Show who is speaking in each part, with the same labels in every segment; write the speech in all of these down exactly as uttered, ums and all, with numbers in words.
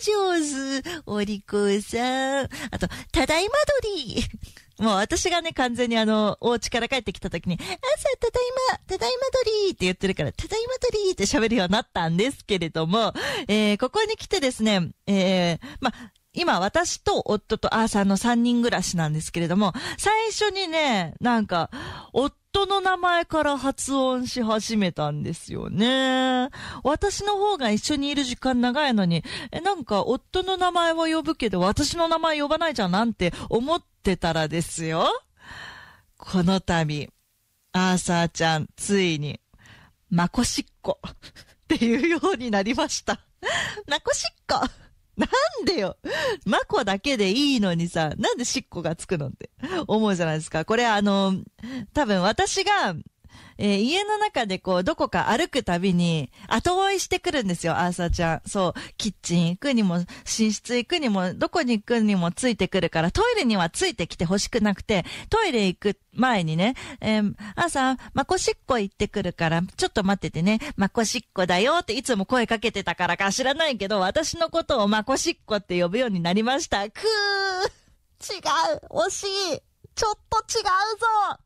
Speaker 1: 上手、お利口さん。あと、ただいま鳥。もう私がね、完全にあの、お家から帰ってきた時に、朝、ただいま、ただいま鳥って言ってるから、ただいま鳥って喋るようになったんですけれども、えー、ここに来てですね、えー、ま、今私と夫とアーさんのさんにん暮らしなんですけれども、最初にね、なんか、夫の名前から発音し始めたんですよね。私の方が一緒にいる時間長いのに、え、なんか夫の名前は呼ぶけど、私の名前呼ばないじゃんなんて思ってたらですよ。この度、アーサーちゃん、ついに、まこしっこっていうようになりました。まこしっこなんでよ。マコだけでいいのにさ、なんでしっこがつくのって思うじゃないですか。これあの、多分私が、えー、家の中でこう、どこか歩くたびに、後追いしてくるんですよ、アーサーちゃん。そう、キッチン行くにも、寝室行くにも、どこに行くにもついてくるから、トイレにはついてきてほしくなくて、トイレ行く前にね、えー、アーサー、まこしっこ行ってくるから、ちょっと待っててね、まこしっこだよっていつも声かけてたからか知らないけど、私のことをまこしっこって呼ぶようになりました。くー、違う、惜しい、ちょっと違うぞ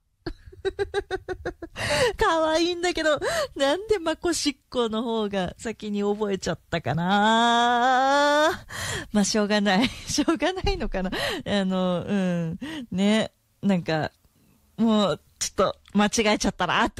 Speaker 1: 可愛いんだけど、なんでまこしっこの方が先に覚えちゃったかな。まあ、しょうがない。しょうがないのかな。あの、うん。ね。なんか、もう、ちょっと間違えちゃったなって。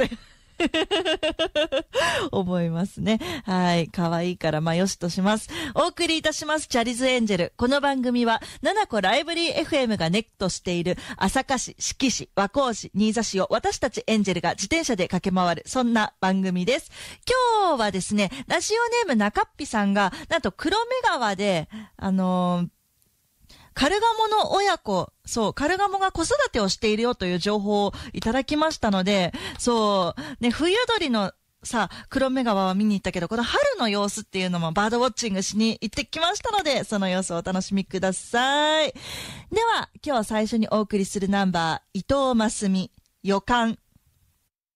Speaker 1: 思いますね。はい。可愛いから、まあ、よしとします。お送りいたします。チャリズエンジェル。この番組は、ななこライブリー エフエム がネットしている、朝霞市、志木市、和光市、新座市を私たちエンジェルが自転車で駆け回る、そんな番組です。今日はですね、ラジオネーム中っぴさんが、なんと黒目川で、あのー、カルガモの親子、そう、カルガモが子育てをしているよという情報をいただきましたので、そう、ね、冬鳥のさ、黒目川は見に行ったけど、この春の様子っていうのもバードウォッチングしに行ってきましたので、その様子をお楽しみください。では、今日最初にお送りするナンバー、伊藤真澄、予感。